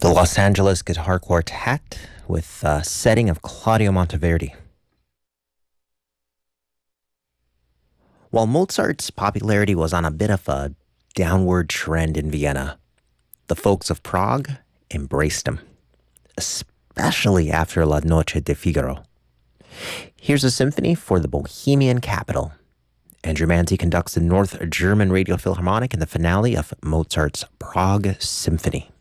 The Los Angeles Guitar Quartet with a setting of Claudio Monteverdi. While Mozart's popularity was on a bit of a downward trend in Vienna, the folks of Prague embraced him, especially after La Noche de Figaro. Here's a symphony for the Bohemian capital. Andrew Manzi conducts the North German Radio Philharmonic in the finale of Mozart's Prague Symphony.